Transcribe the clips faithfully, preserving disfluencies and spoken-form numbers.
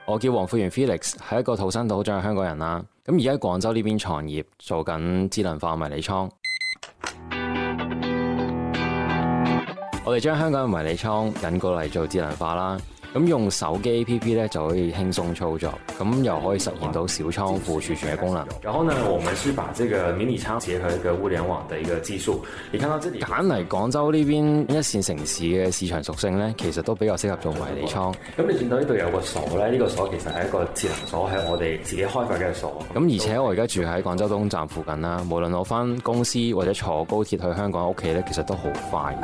我叫黃富源 Felix， 係一個土生土長嘅香港人啦。咁而家喺廣州呢邊創業，做緊智能化迷你倉。我哋將香港嘅迷你倉引過嚟做智能化啦。咁用手機 A P P 咧就可以輕鬆操作，咁又可以實現到小倉庫儲存嘅功能。然後呢，我們是把這個迷你倉結合一個物聯網的一個技術。你看到這裡揀嚟廣州呢邊一線城市嘅市場屬性咧，其實都比較適合做迷你倉。咁你見到呢度有個鎖咧，呢個鎖其實係一個智能鎖，係我哋自己開發嘅鎖。咁而且我而家住喺廣州東站附近啦，無論我返公司或者坐高鐵去香港屋企咧，其實都好快。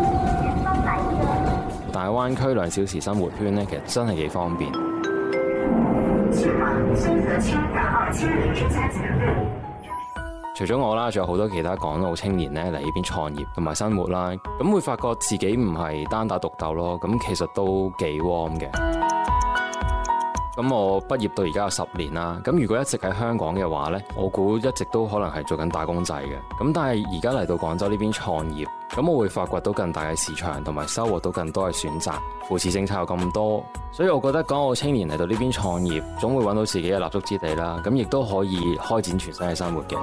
大灣區兩小時生活圈咧，其實真係幾方便。除咗我啦，仲有好多其他港澳青年咧嚟呢邊創業同埋生活啦，咁會發覺自己唔係單打獨鬥咯，咁其實都幾 warm 嘅。咁我畢業到而家有十年啦，咁如果一直喺香港嘅話呢，我估一直都可能係做緊打工仔嘅。咁但係而家嚟到廣州呢邊創業，咁我會發掘到更大嘅市場，同埋收穫到更多嘅選擇。扶持政策有咁多，所以我覺得港澳青年嚟到呢邊創業，總會揾到自己嘅立足之地啦。咁亦都可以開展全新嘅生活嘅。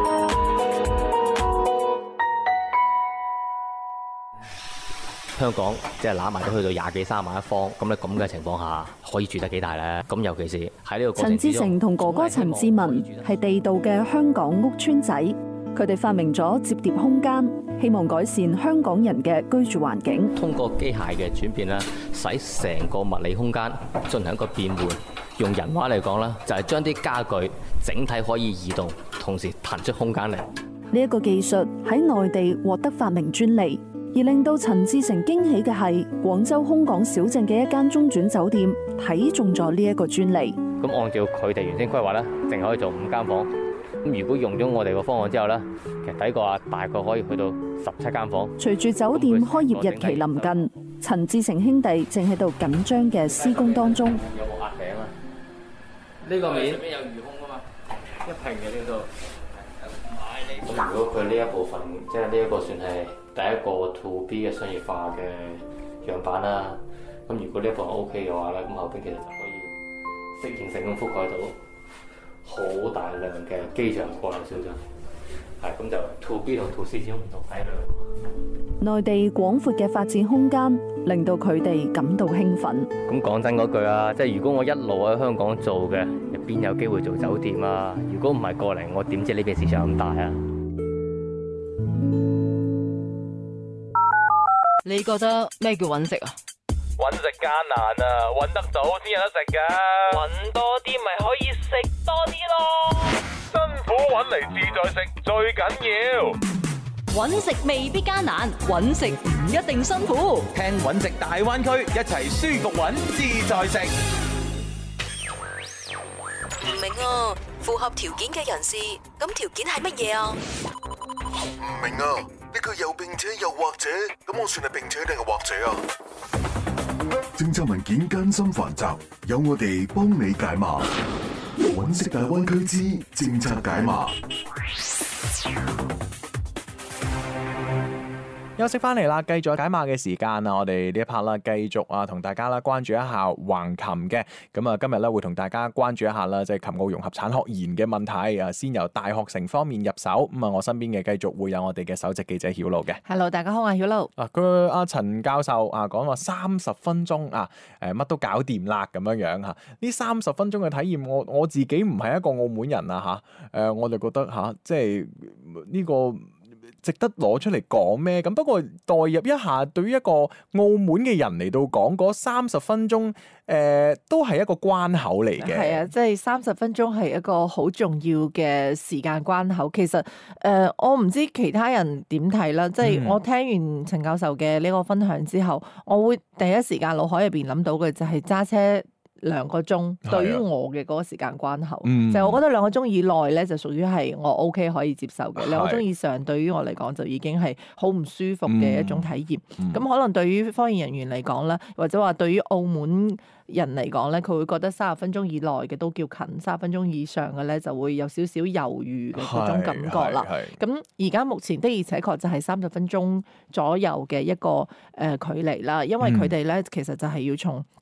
香港即係攬埋都去到廿幾三萬一方，咁咧咁嘅情況下，可以住得幾大咧？咁尤其是喺呢個過程之中， 陳志成同哥哥陳志文係地道嘅香港屋邨仔，佢哋發明咗摺疊空間，希望改善香港人嘅居住環境。 通過機械嘅轉變咧，使成個物理空間進行一個變換。用人話嚟講咧，就係將啲家具整體可以移動，同時騰出空間嚟。 呢一個技術喺內地獲得發明專利。而令到陳志成驚喜嘅係，廣州空港小鎮嘅一間中轉酒店睇中咗呢一個專利。 咁按照佢哋原先規劃咧，淨係可以做五間房。咁如果用咗我哋個方案之後咧，其實第一個啊，大概可以去到十七間房。 隨住酒店開業日期臨近，陳志成兄弟正喺度緊張嘅施工當中。 有冇壓頂啊？呢個面上邊有魚空啊嘛，一平嘅呢度。咁如果佢呢一部分，即係呢一個算係第一個 to B 嘅商業化嘅樣板啦。咁如果呢一部分 OK 嘅話咧，咁後邊其實就可以適應性咁覆蓋到好大量嘅機場過嚟小鎮。係咁就 to B 同 to C 之間唔同體量。 內地廣闊嘅發展空間令到佢哋感到興奮。 咁講真嗰句啊，即係如果我一路喺香港做嘅，邊有機會做酒店啊？如果唔係過嚟，我點知呢邊市場咁大啊？ 你覺得咩叫揾食啊？ 揾食艱難啊，揾得早先有得食噶。揾多啲咪可以食多啲咯。辛苦揾嚟自在食最緊要。 揾食未必艱難，揾食唔一定辛苦。 聽揾食大灣區，一齊舒服揾自在食。 唔明啊，符合條件嘅人士，咁條件係乜嘢啊？ 唔明啊，呢句又並且又或者，咁我算係並且定係或者啊？政策文件艱深繁雜，有我哋幫你解碼。揾食大灣區之政策解碼。 休息翻嚟啦，繼續解碼嘅時間啊！我哋呢一 part 啦，繼續啊，同大家啦關注一下橫琴嘅。咁啊，今日咧會同大家關注一下啦，即係琴澳融合產學研嘅問題啊。先由大學城方面入手。咁啊，我身邊嘅繼續會有我哋嘅首席記者曉露嘅。 Hello， 大家好啊，曉露。 啊，佢阿陳教授啊講話三十分鐘啊，誒乜都搞掂啦咁樣樣嚇。呢三十分鐘嘅體驗，我我自己唔係一個澳門人啊嚇，誒我就覺得嚇，即係呢個值得攞出嚟講咩？咁不過代入一下，對於一個澳門嘅人嚟到講，嗰三十分鐘誒、呃、都係一個關口嚟嘅。 係啊，即係三十分鐘係一個好重要嘅時間關口。其實誒、呃，我唔知其他人點睇啦。即係我聽完陳教授嘅呢個分享之後，我會第一時間腦海入邊諗到嘅就係揸車兩個鐘，對於我嘅嗰個時間關口，嗯、就係我覺得兩個鐘以內咧就屬於係我 OK 可以接受嘅，兩個鐘以上對於我嚟講就已經係好唔舒服嘅一種體驗。咁、嗯嗯、可能對於科研人員嚟講咧，或者話對於澳門人嚟講咧，佢會覺得三十分鐘以內嘅都叫近，三十分鐘以上嘅咧就會有少少猶豫嘅嗰種感覺啦。咁而家目前的而且確就係三十分鐘左右嘅一個誒距離啦，因為佢哋咧其實就係要從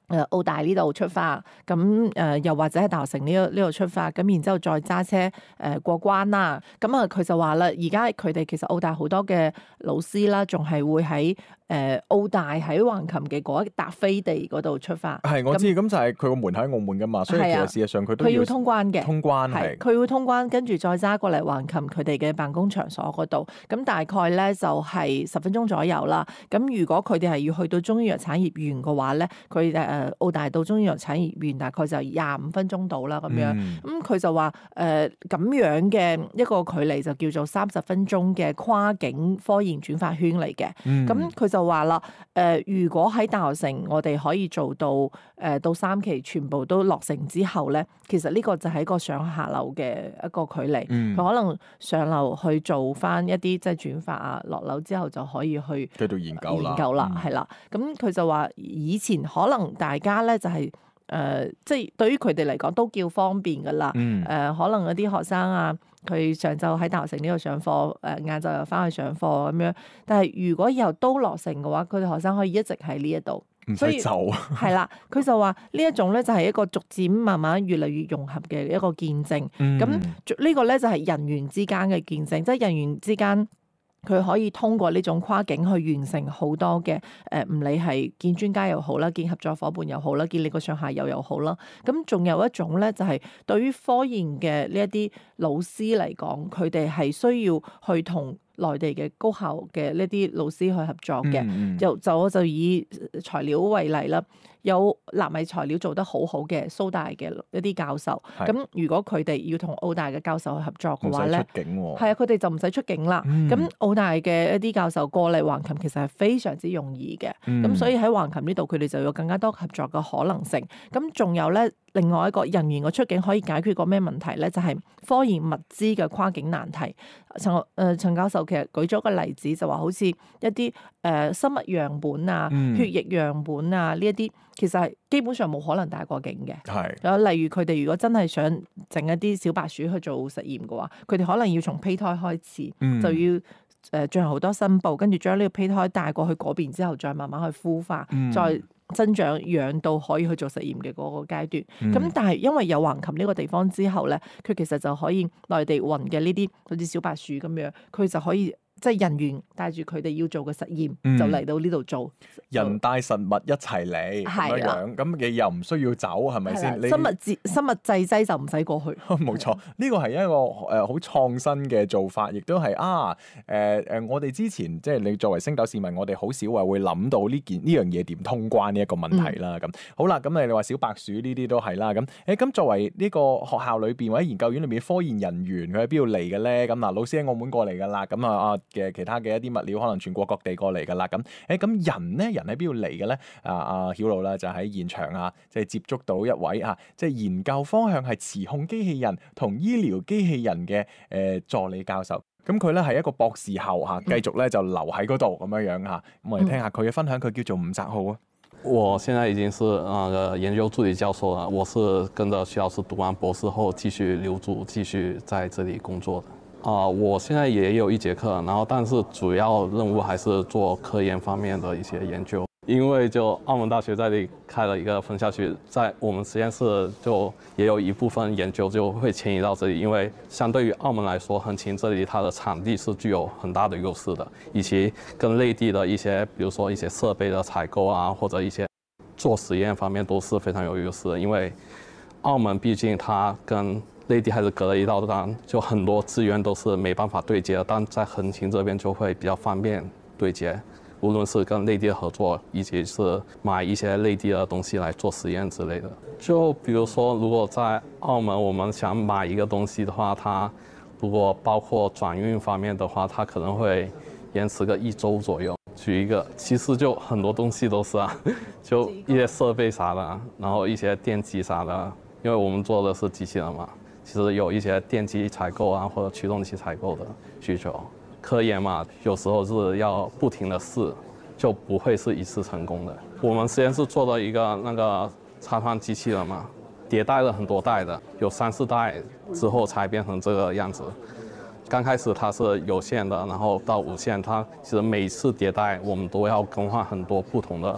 誒澳大呢度出發，咁誒、呃、又或者係大學城呢度呢度出發，咁然之後再揸車誒、呃、過關啦。咁啊佢就話啦，而家佢哋其實澳大好多嘅老師啦，仲係會喺誒、呃、澳大喺橫琴嘅嗰一笪飛地嗰度出發。 係我知，咁就係佢個門喺澳門噶嘛，所以其實事實上佢都佢要通關嘅， 通關係佢要通關，跟住再揸過嚟橫琴佢哋嘅辦公場所嗰度。咁大概咧就係十分鐘左右啦。咁如果佢哋係要去到中醫藥產業園嘅話咧，佢誒。誒澳大到中醫藥產業園大概就廿五分鐘到啦咁樣，咁佢、嗯、就話誒咁樣嘅一個距離就叫做三十分鐘嘅跨境科研轉發圈嚟嘅。咁佢、嗯、就話啦，誒、呃、如果喺大學城我哋可以做到誒、呃、到三期全部都落成之後咧，其實呢個就係一個上下樓嘅一個距離。佢、嗯、可能上樓去做翻一啲即係轉發啊，落樓之後就可以去繼續研究啦。 研究啦，係啦、嗯。咁佢就話以前可能大家咧就係、是、誒、呃，即係對於佢哋嚟講都叫方便噶啦。誒、嗯呃，可能嗰啲學生啊，佢上晝喺大學城呢度上課，誒晏晝又翻去上課咁樣。但係如果以後都落成嘅話，佢哋學生可以一直喺呢一度， 唔使走。 係啦，佢就話呢一種咧就係一個逐漸慢慢越嚟越融合嘅一個見證。咁、嗯、呢個咧就係人員之間嘅見證，即係人員之間。佢可以通過呢種跨境去完成好多嘅誒，唔理係見專家又好啦，見合作伙伴又好啦，見你個上下游又好啦。咁仲有一種咧，就係對於科研嘅呢一啲老師嚟講，佢哋係需要去同內地嘅高校嘅呢啲老師去合作嘅。嗯嗯就就我就以材料為例啦。有納米材料做得好好嘅蘇大嘅一啲教授，咁是如果佢哋要同澳大嘅教授去合作嘅話咧，係啊，佢哋就唔使出境啦。咁、嗯、澳大嘅一啲教授過嚟橫琴其實係非常之容易嘅，咁、嗯、所以喺橫琴呢度佢哋就有更加多合作嘅可能性。咁仲有咧，另外一個人員嘅出境可以解決個咩問題咧？就係、是、科研物資嘅跨境難題。陳誒、呃、陳教授其實舉咗個例子，就話好似一啲誒、呃、生物樣本啊、嗯、血液樣本啊呢一啲。其實係基本上冇可能帶過境嘅。係是。例如佢哋如果真係想整一啲小白鼠去做實驗嘅話，佢哋可能要從胚胎開始，嗯、就要誒進行好多申報，跟住將呢個胚胎帶過去嗰邊之後，再慢慢去孵化，嗯、再增長養到可以去做實驗嘅嗰個階段。咁、嗯、但係因為有橫琴呢個地方之後咧，佢其實就可以內地運嘅呢啲好似小白鼠咁樣，佢就可以。即係人員帶住佢哋要做嘅實驗，嗯、就嚟到呢度做。人帶實物一齊嚟咁樣，咁你又唔需要走，係咪先？ 生物製生物製劑就唔使過去。 冇錯，呢個係一個誒好創新嘅做法，亦都係啊誒誒、呃呃，我哋之前即係你作為星斗市民，我哋好少話會諗到呢件呢樣嘢點通關呢一個問題啦。咁、嗯、好啦，咁你哋話小白鼠呢啲都係啦。咁誒咁作為呢個學校裏邊或者研究院裏邊科研人員，佢喺邊度嚟嘅咧？咁嗱，老師喺澳門過嚟㗎啦。咁啊啊〜嘅其他嘅一啲物料可能全國各地過嚟㗎啦，咁誒咁人咧，人喺邊度嚟嘅咧？啊啊曉露啦，就喺現場啊，即係接觸到一位啊，即係研究方向係磁控機器人同醫療機器人嘅誒助理教授。咁佢咧係一個博士後嚇，繼續咧就留喺嗰度咁樣樣嚇。咁我哋聽下佢嘅分享，佢叫做吳澤浩啊。 我現在已經是那個研究助理教授了，我是跟着徐老師讀完博士後繼續留組，繼續在這裡工作的。啊、呃，我現在也有一節課，然後但是主要任務還是做科研方面的一些研究。因為就澳門大學在這裡開了一個分校區，在我們實驗室就也有一部分研究就會遷移到這裡，因為相對於澳門來說，橫琴這裡它的場地是具有很大的優勢的，以及跟內地的一些，比如說一些設備的採購啊，或者一些做實驗方面都是非常有優勢的，因為澳門畢竟它跟內地還是隔了一道欄，就很多資源都是沒辦法對接的，但在橫琴這邊就會比較方便對接，無論是跟內地的合作，以及是買一些內地的東西來做實驗之類的。就比如說，如果在澳門我們想買一個東西的話，它如果包括轉運方面的話，它可能會延遲個一周左右。舉一個，其實就很多東西都是啊，就一些設備啥的，然後一些電機啥的，因為我們做的是機器人嘛。其實有一些電機採購啊，或者驅動器採購的需求。科研嘛，有時候是要不停的試，就不會是一次成功的。我們實驗室做了一個那個插穿機器人嘛，迭代了很多代的，有三四代之後才變成這個樣子。剛開始它是有線的，然後到無線，它其實每次迭代我們都要更換很多不同的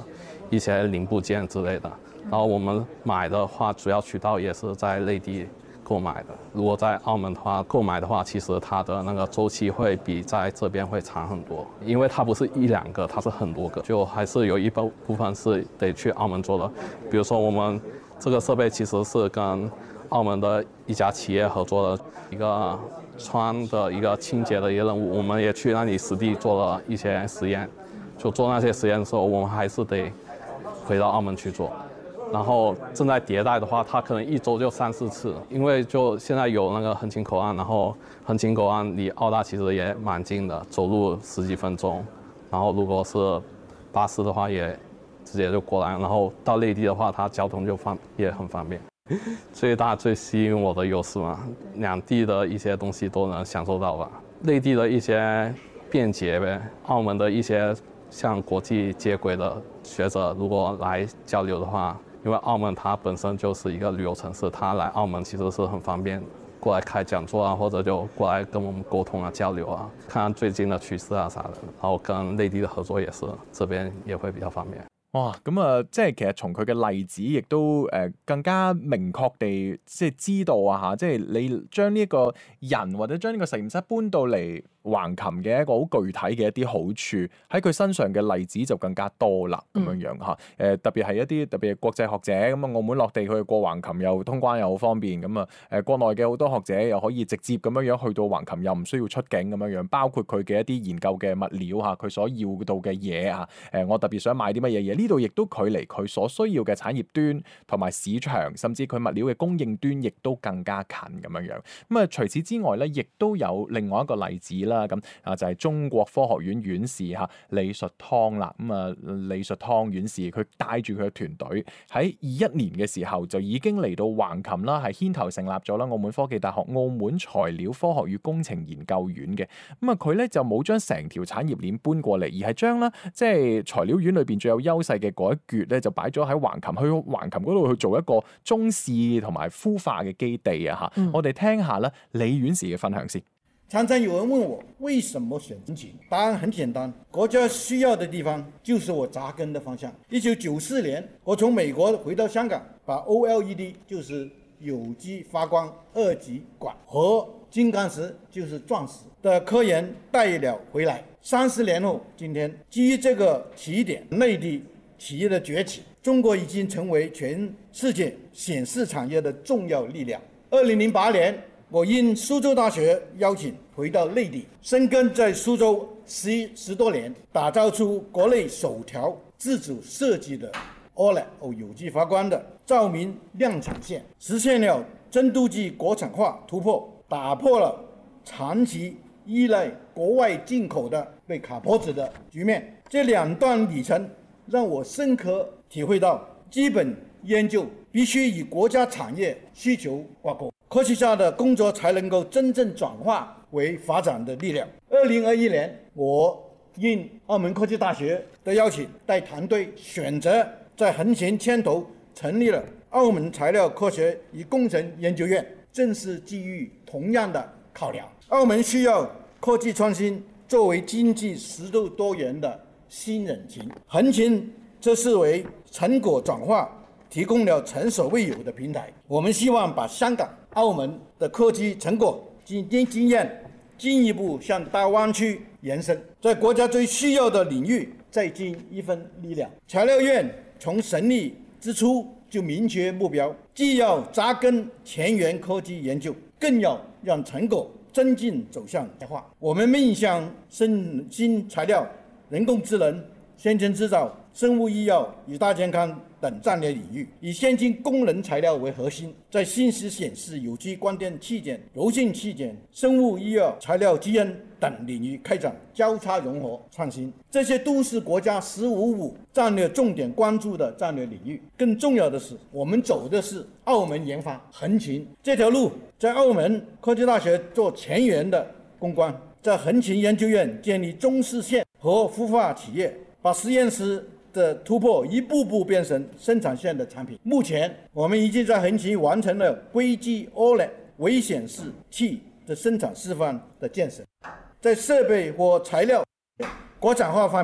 一些零部件之类的。然后我们买的话，主要渠道也是在内地购买的。如果在澳门的话，购买的话，其实它的那个周期会比在这边会长很多，因为它不是一两个，它是很多个，就还是有一部部分是得去澳门做的。比如说我们这个设备其实是跟澳门的一家企业合作的一个窗的一个清洁的一个任务，我们也去那里实地做了一些实验。就做那些实验的时候，我们还是得回到澳门去做。然后正在迭代的话，它可能一周就三四次，因为就现在有那个横琴口岸，然后横琴口岸离澳大其实也蛮近的，走路十几分钟。然后如果是巴士的话，也直接就过来。然后到内地的话，它交通就方也很方便。最大最吸引我的优势嘛，两地的一些东西都能享受到吧。内地的一些便捷呗，澳门的一些像国际接轨的学者，如果来交流的话。因为澳门它本身就是一个旅游城市，他来澳门其实是很方便，过来开讲座啊，或者就过来跟我们沟通啊、交流啊，看看最近的趋势啊啥的。然後跟內地的合作也是，這邊也會比較方便。 哇，咁啊，即係其實從佢嘅例子，亦都誒更加明確地即係知道啊嚇，即係你將呢一個人或者將呢個實驗室搬到嚟橫琴嘅一個好具體嘅一啲好處，喺佢身上嘅例子就更加多啦，咁樣樣嚇。誒特別係一啲特別係國際學者咁啊，澳門落地佢過橫琴又通關又好方便，咁啊誒國內嘅好多學者又可以直接咁樣樣去到橫琴，又唔需要出境咁樣樣，包括佢嘅一啲研究嘅物料嚇，佢所要到嘅嘢嚇，誒我特別想買啲乜嘢嘢，呢度亦都距離佢所需要嘅產業端同埋市場，甚至佢物料嘅供應端，亦都更加近咁樣樣。咁啊除此之外咧，亦都有另外一個例子啦，咁啊就係中國科學院院士嚇李術湯啦。咁啊李術湯院士佢帶住佢嘅團隊喺二一年嘅時候就已經嚟到橫琴啦，係牽頭成立咗啦澳門科技大學澳門材料科學與工程研究院嘅。咁啊佢咧就冇將成條產業鏈搬過嚟，而係將咧即係材料園裏邊最有優勢嘅嗰一橛咧就擺咗喺橫琴，去橫琴嗰度去做一個中試同埋孵化嘅基地啊嚇、嗯！我哋聽下咧李院士嘅分享先。 常常有人問我為什麼選橫琴，答案很簡單，國家需要的地方就是我扎根的方向。一九九四年，我從美國回到香港，把 O L E D 就是有機發光二極管和金剛石就是鑽石的科研帶了回來。三十年後，今天基於這個起點，內地企業的崛起，中國已經成為全世界顯示產業的重要力量。二零零八年，我因蘇州大學邀請回到內地，深耕在蘇州十十多年，打造出國內首條自主設計的 O L E D 有機發光的照明量產線，實現了深度計國產化突破，打破了長期依賴國外進口的被卡脖子的局面。這兩段里程讓我深刻體會到，基本研究必須與國家產業需求掛鈎，科學家的工作才能夠真正轉化為發展的力量。二零二一年，我應澳門科技大學的邀請，帶團隊選擇在橫琴牽頭成立了澳門材料科學與工程研究院，正是基於同樣的考量。澳門需要科技創新作為經濟適度多元的新引擎，橫琴這是為成果轉化提供了前所未有的平台。我們希望把香港、澳門的科技成果及經驗進一步向大灣區延伸，在國家最需要的領域再盡一份力量。材料院從成立之初就明確目標，既要扎根前沿科技研究，更要讓成果真正走向台化。我們面向生新材料、人工智能、先進製造、生物醫藥與大健康等戰略領域，以先進功能材料為核心，在信息顯示、有機光電器件、柔性器件、生物醫藥材料基因等領域開展交叉融合創新。這些都是國家十五五戰略重點關注的戰略領域。更重要的是，我們走的是澳門研發橫琴這條路，在澳門科技大學做前沿的攻關，在橫琴研究院建立中試線和孵化企業，把實驗室的突破一步步變成生產線的產品。目前我們已經在橫琴完成了硅基 O L E D 微顯示器的生產示範的建設，在設備或材料國產化方面，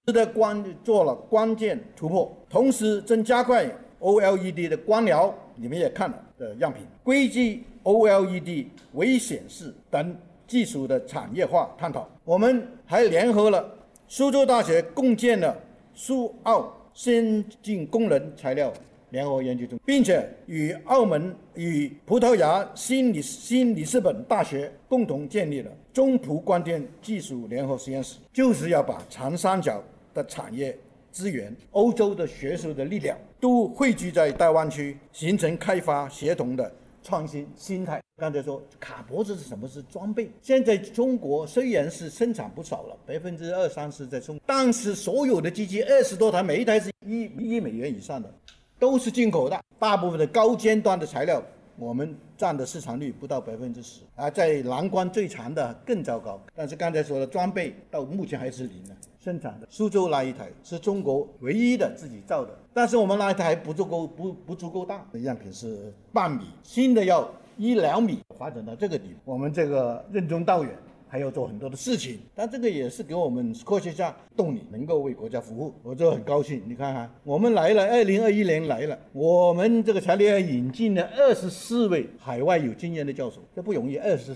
的关做了关键突破，同时正加快 O L E D 的光疗，你们也看了的样品，硅基 O L E D 微显示等技术的产业化探讨。我们还联合了苏州大学共建了苏澳先进工人材料联合研究中心，并且与澳门与葡萄牙新里新里斯本大学共同建立了中葡光电技术联合实验室，就是要把长三角的产业资源、欧洲的学术的力量都汇聚在大湾区，形成开发协同的创新心态。刚才说卡脖子是什么？是装备。现在中国虽然是生产不少了，百分之二三十在中，但是所有的机器二十多台，每一台是一一美元以上的，都是进口的。大部分的高尖端的材料，我们占的市场率不到百分之十，而在蓝光最长的更糟糕。但是刚才说的装备到目前还是零呢。生产的苏州那一台是中国唯一的自己造的，但是我们那一台还不足够不不足够大，样品是半米，新的要一两米，发展到这个地步，我们这个任重道远，还要做很多的事情。但这个也是给我们科学家动力，能够为国家服务，我就很高兴。你看看，我们来了，二零二一年来了，我们这个材料引进了二十四位海外有经验的教授，这不容易，二十